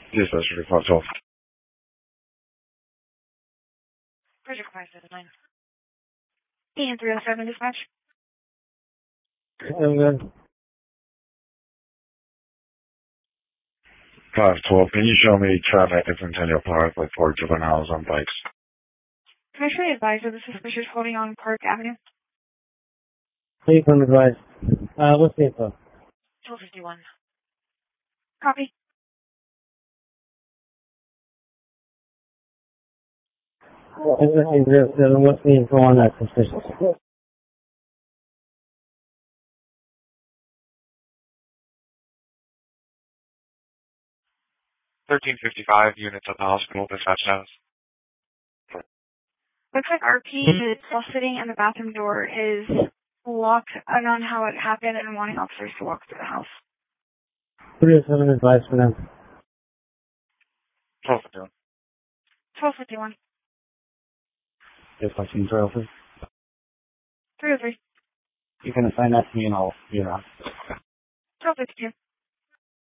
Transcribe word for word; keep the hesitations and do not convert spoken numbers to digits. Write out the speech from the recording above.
Dispatch thirty-five twelve. Project five seven nine. E N three oh seven dispatch. I'm good. five twelve. Can you show me traffic at Centennial Park with four juveniles on bikes? Commissioner advised of the suspicious holding on Park Avenue. Please come advise. Uh, what's the info? twelve fifty-one. Copy. Everything zero seven, what's the info on that suspicious? thirteen fifty-five units at the hospital dispatch house. Looks like R P is still sitting in the bathroom door is locked on how it happened and wanting officers to walk through the house. three oh seven advice for them. twelve fifty-one. twelve fifty-one. Dispatch three oh three. three oh three. You can assign that to me and I'll, you know. twelve fifty-two.